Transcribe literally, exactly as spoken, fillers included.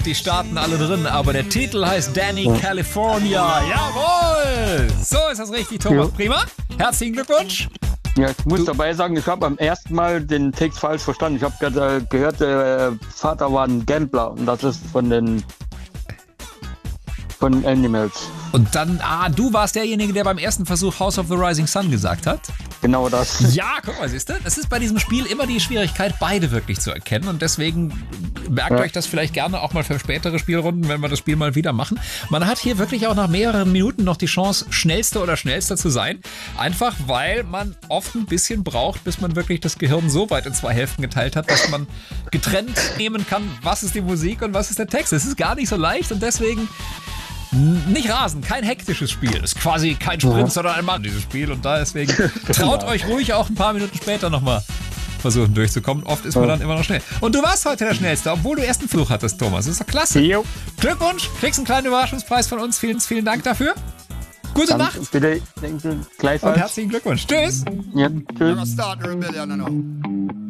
Die starten alle drin, aber der Titel heißt Danny California. Jawohl! So ist das richtig, Thomas. Ja. Prima. Herzlichen Glückwunsch. Ja, ich muss du dabei sagen, ich habe am ersten Mal den Text falsch verstanden. Ich habe gehört, der Vater war ein Gambler und das ist von den von Animals. Und dann, ah, du warst derjenige, der beim ersten Versuch House of the Rising Sun gesagt hat? Genau das. Ja, guck mal, siehst du? Das ist bei diesem Spiel immer die Schwierigkeit, beide wirklich zu erkennen. Und deswegen merkt ja. euch das vielleicht gerne auch mal für spätere Spielrunden, wenn wir das Spiel mal wieder machen. Man hat hier wirklich auch nach mehreren Minuten noch die Chance, Schnellster oder Schnellster zu sein. Einfach, weil man oft ein bisschen braucht, bis man wirklich das Gehirn so weit in zwei Hälften geteilt hat, dass man getrennt nehmen kann, was ist die Musik und was ist der Text. Das ist gar nicht so leicht und deswegen nicht rasen, kein hektisches Spiel. Das ist quasi kein Sprint, ja. sondern ein Mann, dieses Spiel. Und da deswegen traut genau. euch ruhig auch ein paar Minuten später nochmal versuchen durchzukommen. Oft ist man ja. dann immer noch schnell. Und du warst heute der Schnellste, obwohl du erst einen Fluch hattest, Thomas. Das ist doch klasse. Jo. Glückwunsch, kriegst einen kleinen Überraschungspreis von uns. Vielen, vielen Dank dafür. Gute Dann Nacht. Bitte, gleichfalls. Und herzlichen Glückwunsch. Tschüss. Ja, tschüss.